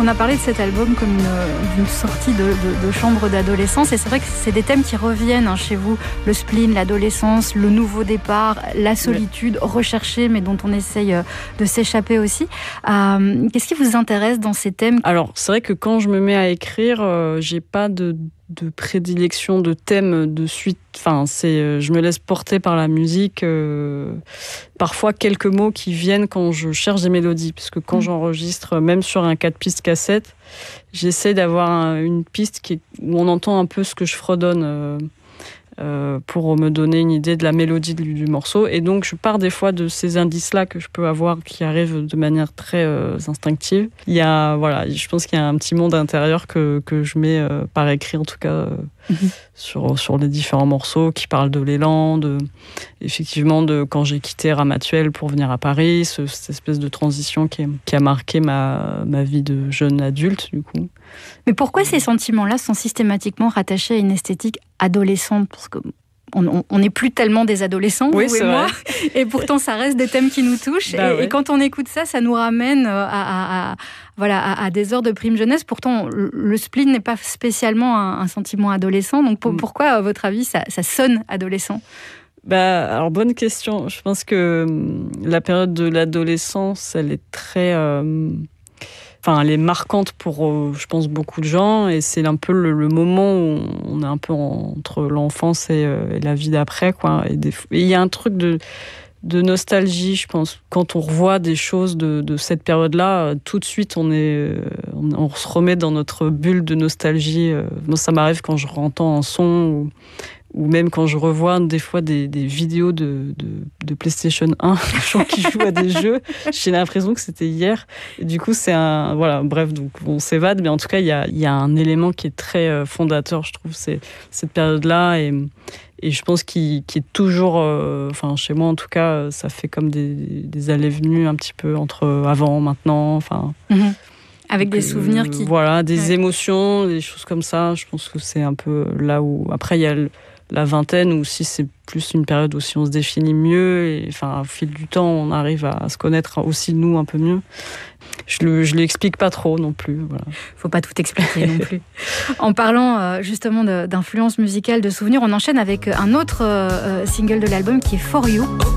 a parlé de cet album comme d'une sortie de chambre d'adolescence, et c'est vrai que c'est des thèmes qui reviennent chez vous, le spleen, l'adolescence, le nouveau départ, la solitude recherchée mais dont on essaye de s'échapper aussi. Qu'est-ce qui vous intéresse dans ces thèmes ? Alors c'est vrai que quand je me mets à écrire, j'ai pas de prédilection de thème de suite. Enfin, je me laisse porter par la musique. Parfois, quelques mots qui viennent quand je cherche des mélodies. Puisque quand j'enregistre, même sur un 4 pistes cassette, j'essaie d'avoir une piste où on entend un peu ce que je fredonne pour me donner une idée de la mélodie du morceau. Et donc, je pars des fois de ces indices-là que je peux avoir qui arrivent de manière très instinctive. Je pense qu'il y a un petit monde intérieur que je mets par écrit, en tout cas, sur les différents morceaux qui parlent de l'élan, effectivement, de quand j'ai quitté Ramatuelle pour venir à Paris, cette espèce de transition qui a marqué ma vie de jeune adulte, du coup. Mais pourquoi ces sentiments-là sont systématiquement rattachés à une esthétique adolescente ? Parce qu'on n'est plus tellement des adolescents, oui, vous et moi, et pourtant ça reste des thèmes qui nous touchent. Et quand on écoute ça, ça nous ramène à des heures de prime jeunesse. Pourtant, le spleen n'est pas spécialement un sentiment adolescent. Donc pourquoi, à votre avis, ça sonne adolescent ? Alors, bonne question. Je pense que la période de l'adolescence, elle est très... elle est marquante pour, je pense, beaucoup de gens, et c'est un peu le moment où on est un peu entre l'enfance et la vie d'après, quoi. Et il y a un truc de nostalgie, je pense. Quand on revoit des choses de cette période-là, tout de suite, on se remet dans notre bulle de nostalgie. Moi, ça m'arrive quand je entends un son ou même quand je revois des fois des vidéos de PlayStation 1, des gens qui jouent à des jeux, j'ai l'impression que c'était hier. Et du coup, donc on s'évade, mais en tout cas, il y a un élément qui est très fondateur, je trouve, c'est cette période-là, et je pense qui est toujours, chez moi en tout cas, ça fait comme des allées-venues un petit peu entre avant, maintenant, Avec des souvenirs qui... Voilà, des émotions, des choses comme ça. Je pense que c'est un peu là où... Après, il y a la vingtaine, où si c'est plus une période où si on se définit mieux, et au fil du temps, on arrive à se connaître aussi, nous, un peu mieux. Je l'explique pas trop non plus. Voilà. Faut pas tout expliquer non plus. En parlant justement d'influence musicale, de souvenirs, on enchaîne avec un autre single de l'album qui est For You.